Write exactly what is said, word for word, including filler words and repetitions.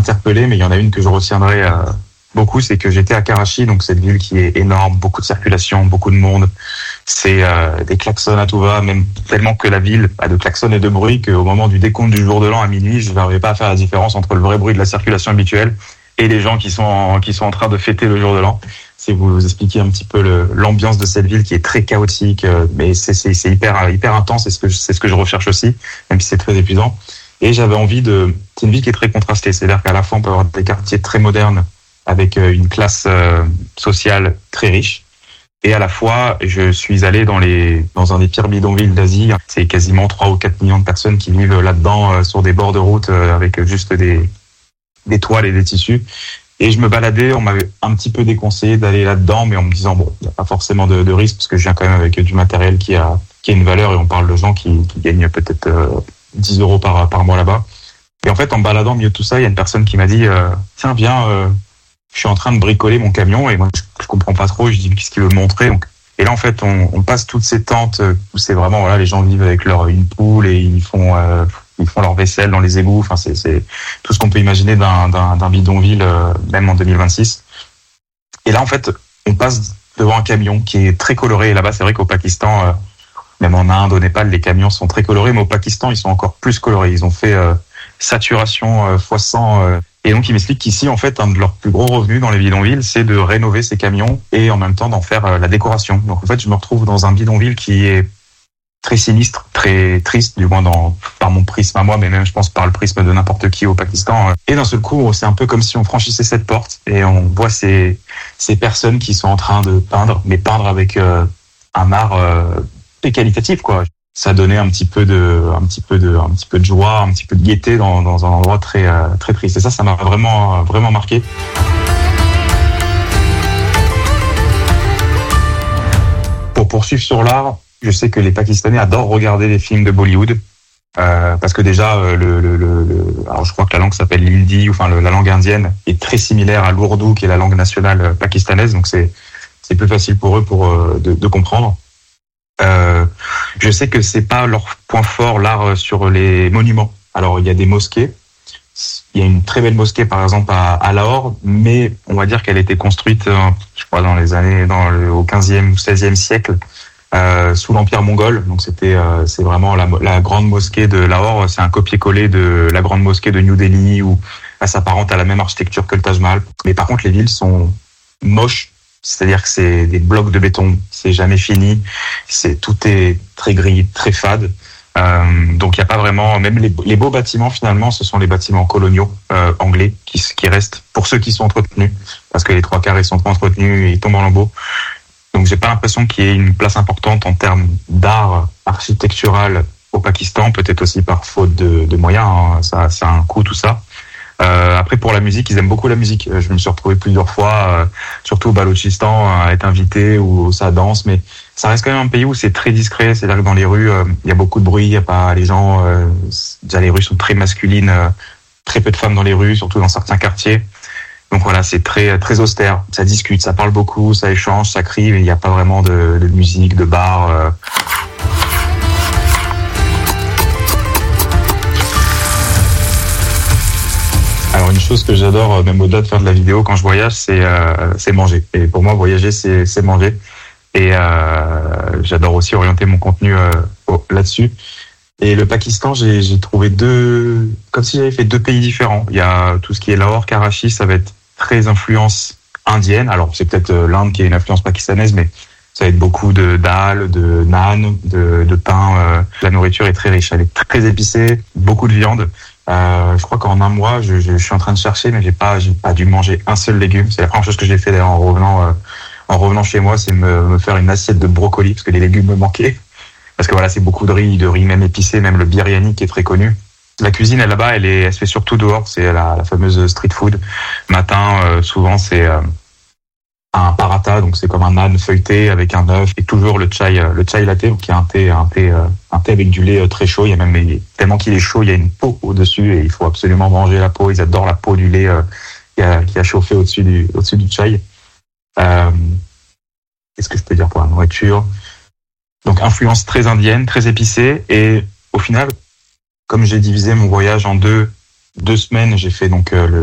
interpellé, mais il y en a une que je retiendrai euh, beaucoup, c'est que j'étais à Karachi, donc cette ville qui est énorme, beaucoup de circulation, beaucoup de monde. C'est euh, des klaxons à tout va, même tellement que la ville a de klaxons et de bruit qu'au moment du décompte du jour de l'an à minuit, je n'arrivais pas à faire la différence entre le vrai bruit de la circulation habituelle et les gens qui sont en, qui sont en train de fêter le jour de l'an. Si vous vous expliquez un petit peu le, l'ambiance de cette ville qui est très chaotique, euh, mais c'est, c'est, c'est hyper, hyper intense, et c'est ce que je, c'est ce que je recherche aussi, même si c'est très épuisant. Et j'avais envie de, c'est une ville qui est très contrastée, c'est-à-dire qu'à la fois on peut avoir des quartiers très modernes avec une classe euh, sociale très riche, et à la fois je suis allé dans les, dans un des pires bidonvilles d'Asie. C'est quasiment trois ou quatre millions de personnes qui vivent là-dedans, euh, sur des bords de route, euh, avec juste des, des toiles et des tissus. Et je me baladais, on m'avait un petit peu déconseillé d'aller là-dedans, mais en me disant, bon, il n'y a pas forcément de, de risque, parce que je viens quand même avec du matériel qui a, qui a une valeur, et on parle de gens qui, qui gagnent peut-être euh, dix euros par, par mois là-bas. Et en fait, en me baladant au milieu de tout ça, il y a une personne qui m'a dit, euh, tiens, viens, euh, je suis en train de bricoler mon camion, et moi, je, je comprends pas trop, je dis, qu'est-ce qu'il veut me montrer? Donc, et là, en fait, on, on passe toutes ces tentes où c'est vraiment, voilà, les gens vivent avec leur une poule, et ils font... Euh, ils font leur vaisselle dans les égouts. Enfin, c'est, c'est tout ce qu'on peut imaginer d'un, d'un, d'un bidonville, euh, même en deux mille vingt-six. Et là, en fait, on passe devant un camion qui est très coloré. Et là-bas, c'est vrai qu'au Pakistan, euh, même en Inde, au Népal, les camions sont très colorés. Mais au Pakistan, ils sont encore plus colorés. Ils ont fait euh, saturation euh, fois cent. Euh, et donc, ils m'expliquent qu'ici, en fait, un de leurs plus gros revenus dans les bidonvilles, c'est de rénover ces camions et en même temps d'en faire euh, la décoration. Donc, en fait, je me retrouve dans un bidonville qui est très sinistre, très triste, du moins dans, par mon prisme à moi, mais même je pense par le prisme de n'importe qui au Pakistan. Et d'un seul coup, c'est un peu comme si on franchissait cette porte et on voit ces, ces personnes qui sont en train de peindre, mais peindre avec euh, un art euh, très qualitatif, quoi. Ça donnait un petit peu de, un petit peu de, un petit peu de joie, un petit peu de gaieté dans, dans un endroit très, euh, très triste. Et ça, ça m'a vraiment, vraiment marqué. Pour poursuivre sur l'art, je sais que les Pakistanais adorent regarder les films de Bollywood, euh, parce que déjà, euh, le, le, le, alors je crois que la langue s'appelle l'hindi, enfin le, la langue indienne est très similaire à l'ourdou, qui est la langue nationale pakistanaise, donc c'est c'est plus facile pour eux pour euh, de, de comprendre. Euh, je sais que c'est pas leur point fort, l'art sur les monuments. Alors il y a des mosquées, il y a une très belle mosquée par exemple à, à Lahore, mais on va dire qu'elle a été construite, euh, je crois dans les années, dans le, au quinzième ou seizième siècle. Euh, sous l'Empire mongol, donc c'était euh, c'est vraiment la, la grande mosquée de Lahore, c'est un copier-coller de la grande mosquée de New Delhi, où elle s'apparente à la même architecture que le Taj Mahal. Mais par contre, les villes sont moches, c'est-à-dire que c'est des blocs de béton, c'est jamais fini, c'est tout est très gris, très fade. Euh, donc il y a pas vraiment, même les, les beaux bâtiments finalement, ce sont les bâtiments coloniaux euh, anglais qui, qui restent pour ceux qui sont entretenus, parce que les trois quarts ils sont pas entretenus et ils tombent en lambeaux. Donc j'ai pas l'impression qu'il y ait une place importante en termes d'art architectural au Pakistan, peut-être aussi par faute de, de moyens, hein. ça, ça a un coût tout ça. Euh, après pour la musique, ils aiment beaucoup la musique. Je me suis retrouvé plusieurs fois, euh, surtout au Balochistan, à être invité où ça danse, mais ça reste quand même un pays où c'est très discret. C'est-à-dire que dans les rues, euh, il y a beaucoup de bruit, il y a pas les gens. Euh, déjà les rues sont très masculines, euh, très peu de femmes dans les rues, surtout dans certains quartiers. Donc voilà, c'est très très austère. Ça discute, ça parle beaucoup, ça échange, ça crie, mais il n'y a pas vraiment de, de musique, de bar. Euh. Alors une chose que j'adore, même au-delà de faire de la vidéo quand je voyage, c'est euh, c'est manger. Et pour moi, voyager, c'est c'est manger. Et euh, j'adore aussi orienter mon contenu euh, là-dessus. Et le Pakistan, j'ai, j'ai trouvé deux, comme si j'avais fait deux pays différents. Il y a tout ce qui est Lahore, Karachi, ça va être très influence indienne. Alors c'est peut-être l'Inde qui a une influence pakistanaise, mais ça va être beaucoup de dal, de naan, de, de pain. Euh, la nourriture est très riche, elle est très épicée, beaucoup de viande. Euh, je crois qu'en un mois, je, je, je suis en train de chercher, mais j'ai pas, j'ai pas dû manger un seul légume. C'est la première chose que j'ai fait d'ailleurs en revenant, euh, en revenant chez moi, c'est me, me faire une assiette de brocoli parce que les légumes me manquaient. Parce que voilà, c'est beaucoup de riz, de riz même épicé, même le biryani qui est très connu. La cuisine, elle, là-bas, elle, est, elle se fait surtout dehors. C'est la, la fameuse street food. Matin, euh, souvent, c'est euh, un paratha, donc c'est comme un naan feuilleté avec un œuf et toujours le chai, le chai latte, donc il y a un thé, un thé, euh, un thé avec du lait très chaud. Il y a même tellement qu'il est chaud, il y a une peau au-dessus et il faut absolument manger la peau. Ils adorent la peau du lait euh, qui, a, qui a chauffé au-dessus du, au-dessus du chai. Euh, qu'est-ce que je peux dire pour la nourriture? Donc influence très indienne, très épicée, et au final, comme j'ai divisé mon voyage en deux, deux semaines, j'ai fait donc euh, le